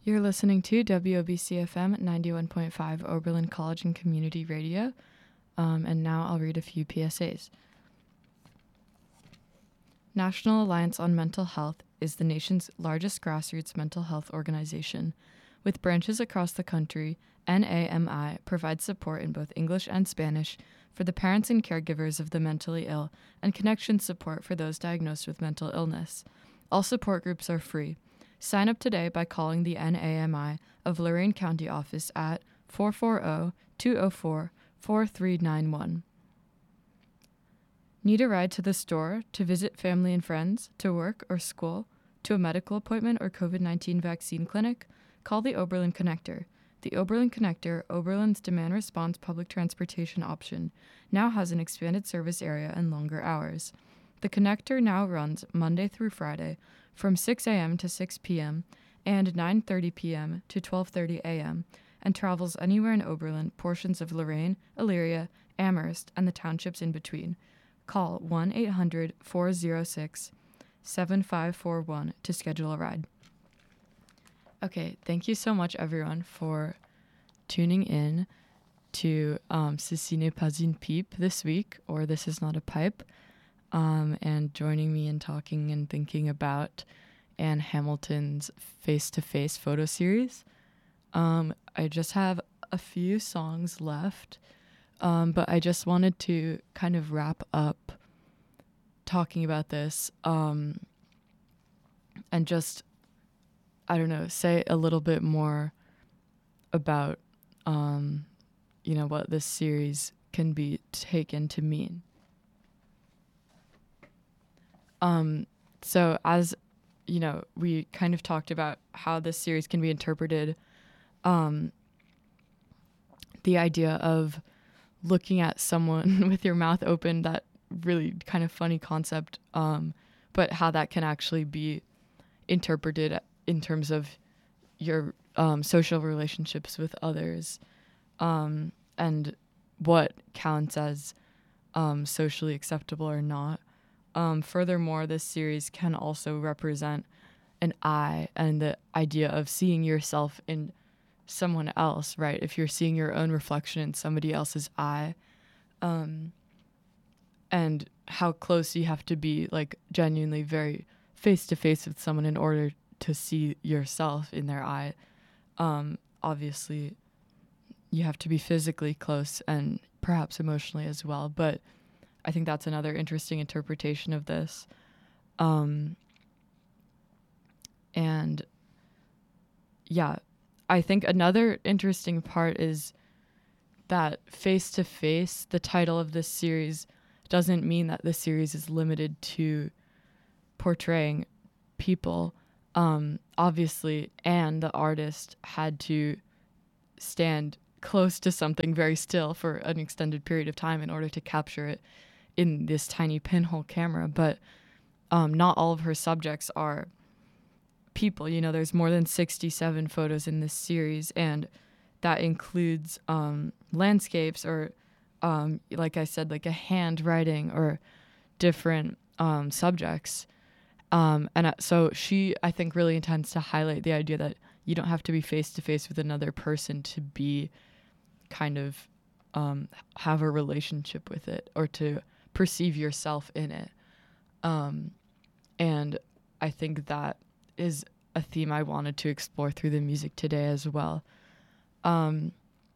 You're listening to WOBC FM 91.5 Oberlin College and Community Radio, and now I'll read a few PSAs. National Alliance on Mental Health is the nation's largest grassroots mental health organization. With branches across the country, NAMI provides support in both English and Spanish for the parents and caregivers of the mentally ill and connection support for those diagnosed with mental illness. All support groups are free. Sign up today by calling the NAMI of Lorain County office at 440-204-4391. Need a ride to the store, to visit family and friends, to work or school, to a medical appointment or COVID-19 vaccine clinic? Call the Oberlin Connector. The Oberlin Connector, Oberlin's demand response public transportation option, now has an expanded service area and longer hours. The Connector now runs Monday through Friday from 6 a.m. to 6 p.m. and 9:30 p.m. to 12:30 a.m. and travels anywhere in Oberlin, portions of Lorain, Elyria, Amherst, and the townships in between. Call 1-800-406-7541 to schedule a ride. Okay, thank you so much, everyone, for tuning in to Ceci n'est pas une pipe this week, or This is Not a Pipe, and joining me in talking and thinking about Anne Hamilton's face-to-face photo series. I just have a few songs left, but I just wanted to kind of wrap up talking about this and just, I don't know, say a little bit more about, what this series can be taken to mean. So as, we kind of talked about how this series can be interpreted, the idea of looking at someone with your mouth open, that really kind of funny concept, but how that can actually be interpreted in terms of your social relationships with others, and what counts as socially acceptable or not. Furthermore, this series can also represent an I and the idea of seeing yourself in someone else, right? If you're seeing your own reflection in somebody else's eye, and how close you have to be, like, genuinely very face-to-face with someone in order to see yourself in their eye. Obviously, you have to be physically close and perhaps emotionally as well, but I think that's another interesting interpretation of this. And yeah, I think another interesting part is that face-to-face, the title of this series, doesn't mean that the series is limited to portraying people. Obviously, Anne, the artist, had to stand close to something very still for an extended period of time in order to capture it in this tiny pinhole camera, but not all of her subjects are people. There's more than 67 photos in this series, and that includes landscapes or, like I said, like a handwriting or different subjects. So she, I think, really intends to highlight the idea that you don't have to be face-to-face with another person to be kind of have a relationship with it or to perceive yourself in it. And I think that is a theme I wanted to explore through the music today as well. And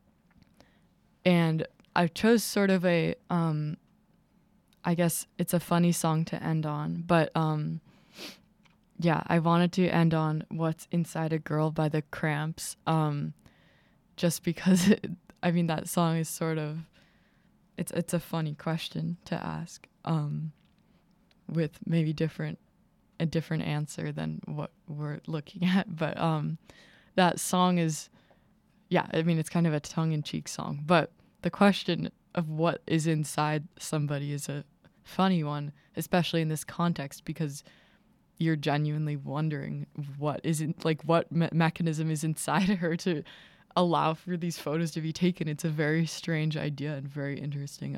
I chose sort of a, I guess it's a funny song to end on, but yeah, I wanted to end on What's Inside a Girl by the Cramps, just because, that song is sort of, it's a funny question to ask, with maybe a different answer than what we're looking at. But that song is, yeah, it's kind of a tongue-in-cheek song. But the question of what is inside somebody is a funny one, especially in this context, because you're genuinely wondering what mechanism is inside her to allow for these photos to be taken. It's a very strange idea and very interesting,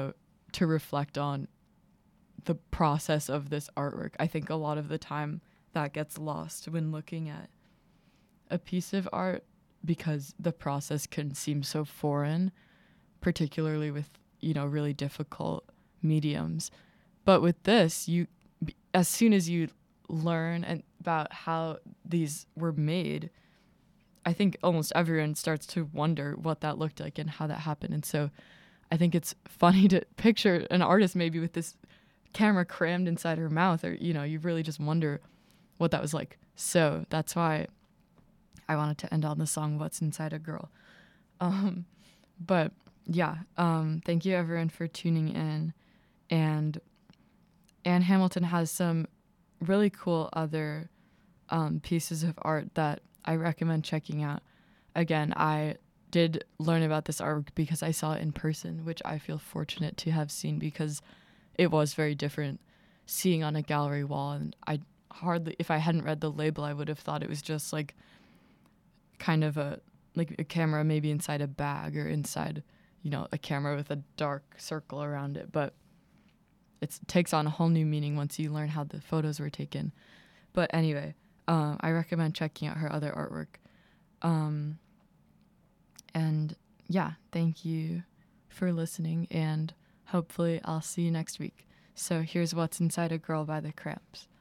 to reflect on the process of this artwork. I think a lot of the time that gets lost when looking at a piece of art because the process can seem so foreign, particularly with, really difficult mediums. But with this, as soon as you learn about how these were made, I think almost everyone starts to wonder what that looked like and how that happened. And so I think it's funny to picture an artist maybe with this camera crammed inside her mouth, or, you really just wonder what that was like. So that's why I wanted to end on the song What's Inside a Girl. But yeah, thank you everyone for tuning in. And Anne Hamilton has some really cool other pieces of art that I recommend checking out. Again, I did learn about this artwork because I saw it in person, which I feel fortunate to have seen because it was very different seeing on a gallery wall. And if I hadn't read the label, I would have thought it was just like kind of a camera maybe inside a bag or inside, a camera with a dark circle around it. But it takes on a whole new meaning once you learn how the photos were taken. But anyway, I recommend checking out her other artwork. And yeah, thank you for listening, and hopefully I'll see you next week. So here's What's Inside a Girl by the Cramps.